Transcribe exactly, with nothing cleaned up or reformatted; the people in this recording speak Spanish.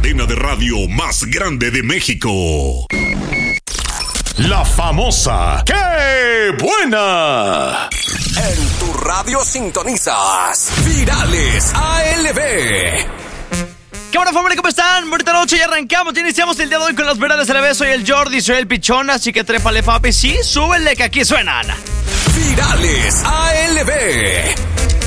cadena de radio más grande de México. La famosa ¡Qué buena! En tu radio sintonizas Virales A L B. ¿Qué bueno, familia? ¿Cómo están? Bonita noche y arrancamos. Ya iniciamos el día de hoy con los Virales A L B. Soy el Jordi, soy el Pichón, así que trépale, papi. Sí, súbele que aquí suenan Virales A L B.